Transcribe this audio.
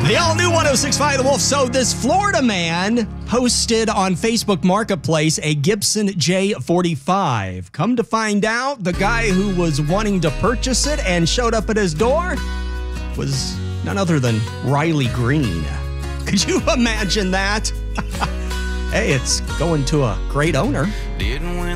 The all-new 106.5 The Wolf. So this Florida man posted on Facebook Marketplace a Gibson J45. Come to find out, the guy who was wanting to purchase it and showed up at his door was none other than Riley Green. Could you imagine that? Hey, it's going to a great owner. Didn't win